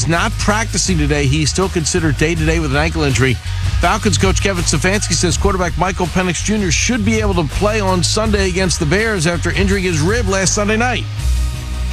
He's not practicing today. He's still considered day-to-day with an ankle injury. Falcons coach Kevin Stefanski says quarterback Michael Penix Jr. should be able to play on Sunday against the Bears after injuring his rib last Sunday night.